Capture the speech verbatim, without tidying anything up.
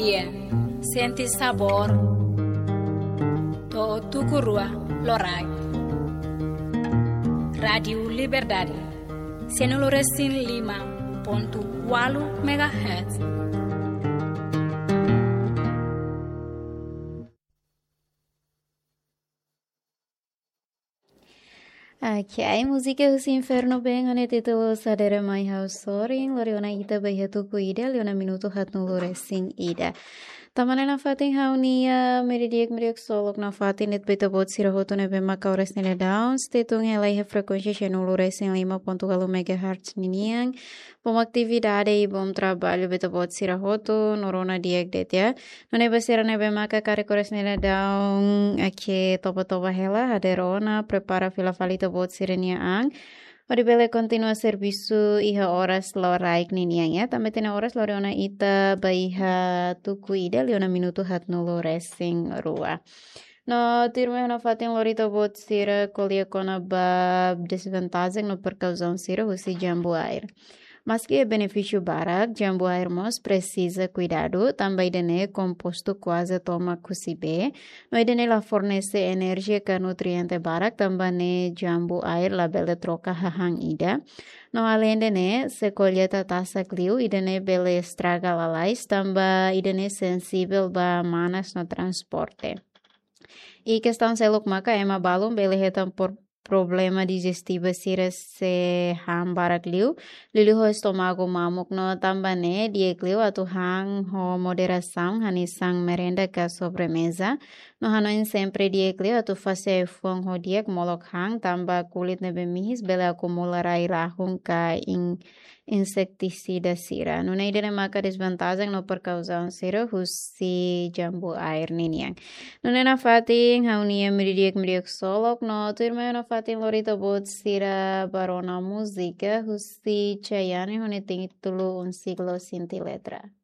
dia, senti sabor, to tukurua lorai. Radio Liberdade, Senoloresin lima ponto walu megahertz. Okay, música do inferno bem, ane título sadera mai house soring, loriona ida bayatu kuida, leona minuto hat no loresin ida. Tamane na fatin haunia, meridiak meriak solok na fatin net beta bot sirahoto nebe makaures nele downs, tetung helai he frequência cheno loresin lima ponto galo megahertz niniang, bom atividade e bom trabalho beta bot sirahoto, norona diak det ya. None basira nebe maka kare kores nele down, ake topa topa hela, haderona, prepara fila falita bot sirenia ang. Oribele continua serviço iha horas loraik niniang ya. Também tem horas loriona ita baiha tuku ida leona minuto hat no loresing rua. No tirme na fatin lorita bot sira colia kona ba desvantagem no percausão sira husi jambu air. Mas que é benefício barak, jambu air mos precisa cuidado, também dene composto quase toma cusibe, no dene la fornece energia que nutriente barak, também ne jambu air la bele troca hahang ida. No além dene se colheita taça clio, idene bele estraga lalais, também idene sensível ba manas no transporte. E questão selok maka ema balum bele hetam por problema digestivo sira se ham barak liu liu ho estômago mamuk no tambane dia liu atu hang ho moderação hanisang merenda ka sobremesa no hanoin sempre dia liu atu fase fuang ho dia molok hang tamba kulit nebe mihis bele acumula rai lahung ka in insecticida sira no nei dene maka desvantagem no percausão sira husi jambu air niniang no nena fating haunia meridiak meridiak solok no turma no fating lorita bot sira barona música husi chayane hone tem título un siglo sin letra.